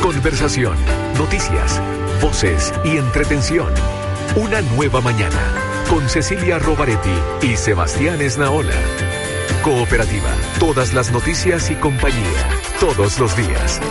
Conversación, noticias, voces y entretención. Una nueva mañana con Cecilia Rovaretti y Sebastián Esnaola. Cooperativa, todas las noticias y compañía, todos los días.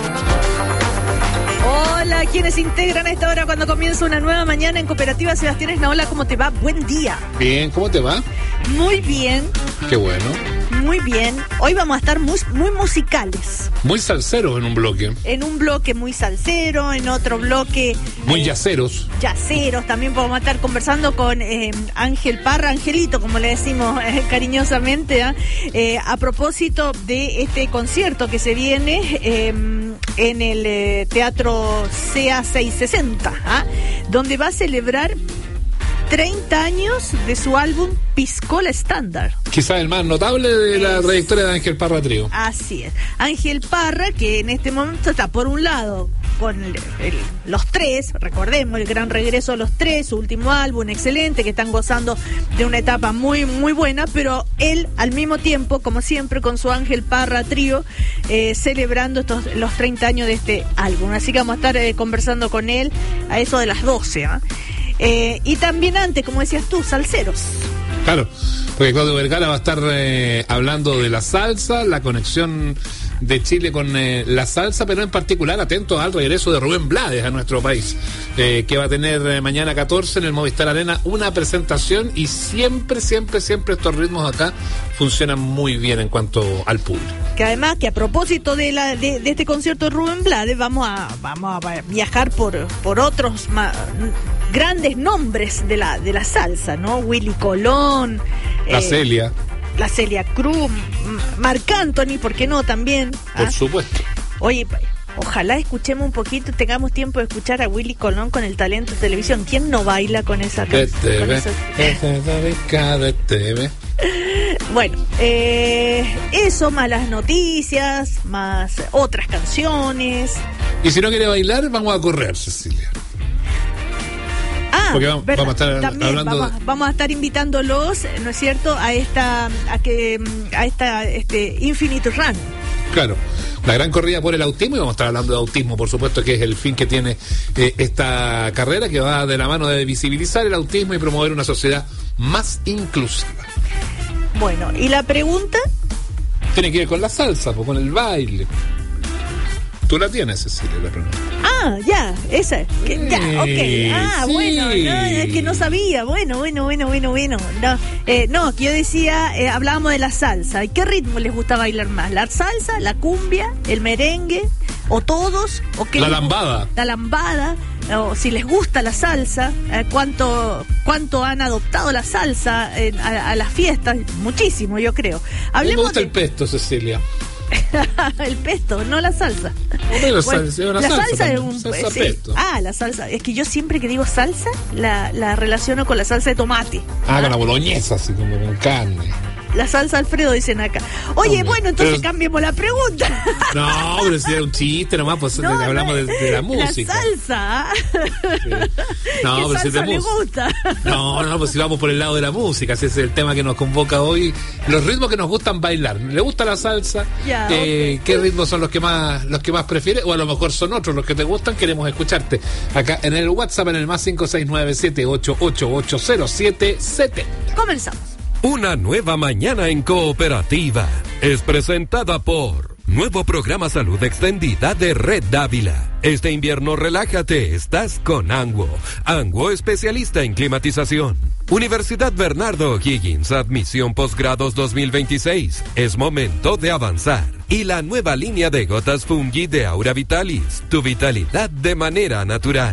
Hola, quienes integran a esta hora cuando comienza una nueva mañana en Cooperativa. Sebastián Esnaola, ¿cómo te va? Buen día. Bien, ¿cómo te va? Muy bien. Qué bueno. Muy bien. Hoy vamos a estar muy musicales. Muy salseros en un bloque. En un bloque muy salsero, en otro bloque... Muy yaceros. Yaceros. También vamos a estar conversando con Ángel Parra, Angelito, como le decimos cariñosamente, a propósito de este concierto que se viene en el Teatro CA 660, donde va a celebrar 30 años de su álbum Piscola Estándar. Quizás el más notable de la trayectoria de Ángel Parra Trío. Así es. Ángel Parra, que en este momento está por un lado con los tres, recordemos el gran regreso de los tres, su último álbum excelente, que están gozando de una etapa muy muy buena, pero él al mismo tiempo, como siempre, con su Ángel Parra Trío, celebrando los 30 años de este álbum. Así que vamos a estar conversando con él a eso de las 12, y también antes, como decías tú, salseros. Claro, porque Claudio Vergara va a estar hablando de la salsa, la conexión de Chile con la salsa, pero en particular atento al regreso de Rubén Blades a nuestro país, que va a tener mañana 14 en el Movistar Arena una presentación, y siempre estos ritmos acá funcionan muy bien en cuanto al público. Que además, que a propósito de este concierto de Rubén Blades, vamos a viajar por otros grandes nombres de la salsa, ¿no? Willy Colón, la Celia Cruz, Marc Anthony, ¿por qué no? También. Por supuesto. Oye, ojalá escuchemos un poquito, tengamos tiempo de escuchar a Willy Colón con el talento de televisión. ¿Quién no baila con esa canción? Bueno, eso, más las noticias, más otras canciones. Y si no quiere bailar, vamos a correr, Cecilia. Porque vamos a estar hablando. Vamos a estar invitándolos, ¿no es cierto?, a esta Infinite Run. Claro, la gran corrida por el autismo, y vamos a estar hablando de autismo, por supuesto, que es el fin que tiene esta carrera, que va de la mano de visibilizar el autismo y promover una sociedad más inclusiva. Bueno, ¿y la pregunta? Tiene que ver con la salsa, con el baile. Tú la tienes, Cecilia, la pregunta. Ya, esa. Ya, ok. Sí. Bueno, no, es que no sabía. Bueno. No, que yo decía, hablábamos de la salsa. ¿Y qué ritmo les gusta bailar más? ¿La salsa, la cumbia, el merengue? ¿O todos? ¿O qué? La lambada. La lambada. O si les gusta la salsa, cuánto han adoptado la salsa a las fiestas. Muchísimo, yo creo. Me gusta el pesto, Cecilia. El pesto, no la salsa. La salsa es un pesto. La salsa. Es que yo siempre que digo salsa, la relaciono con la salsa de tomate. Con la boloñesa, así como con carne. La salsa Alfredo, dicen acá. Oye, bueno, entonces cambiemos la pregunta. No, pero si era un chiste nomás, pues hablamos de la música. La salsa. Sí. No, ¿Qué pero salsa si te le gusta? No, pues si vamos por el lado de la música, ese es el tema que nos convoca hoy. Los ritmos que nos gustan bailar. ¿Le gusta la salsa? Okay. ¿Qué ritmos son los que más prefieres? O a lo mejor son otros los que te gustan. Queremos escucharte acá en el WhatsApp, en el más 569-7888-0770. Comenzamos. Una nueva mañana en Cooperativa es presentada por Nuevo Programa Salud Extendida de Red Dávila. Este invierno relájate, estás con Anguo. Anguo, especialista en climatización. Universidad Bernardo O'Higgins, admisión posgrados 2026. Es momento de avanzar. Y la nueva línea de gotas Fungi de Aura Vitalis, tu vitalidad de manera natural.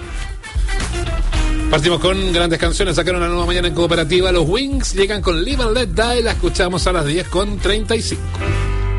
Partimos con grandes canciones. Sacaron una nueva mañana en Cooperativa. Los Wings llegan con Live and Let Die. La escuchamos a las 10:35.